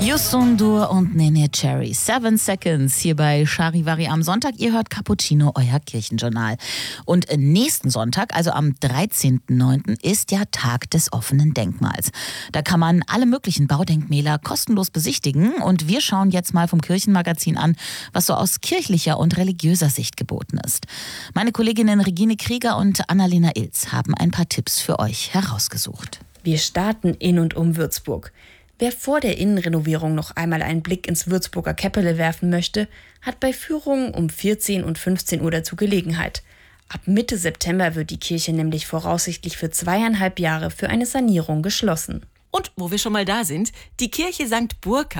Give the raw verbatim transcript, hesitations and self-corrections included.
Youssou N'Dour und Neneh Cherry. Seven Seconds hier bei Charivari am Sonntag. Ihr hört Cappuccino, euer Kirchenjournal. Und nächsten Sonntag, also am dreizehnten neunten, ist ja Tag des offenen Denkmals. Da kann man alle möglichen Baudenkmäler kostenlos besichtigen. Und wir schauen jetzt mal vom Kirchenmagazin an, was so aus kirchlicher und religiöser Sicht geboten ist. Meine Kolleginnen Regine Krieger und Annalena Ilz haben ein paar Tipps für euch herausgesucht. Wir starten in und um Würzburg. Wer vor der Innenrenovierung noch einmal einen Blick ins Würzburger Käppele werfen möchte, hat bei Führungen um vierzehn und fünfzehn Uhr dazu Gelegenheit. Ab Mitte September wird die Kirche nämlich voraussichtlich für zweieinhalb Jahre für eine Sanierung geschlossen. Und wo wir schon mal da sind, die Kirche Sankt Burka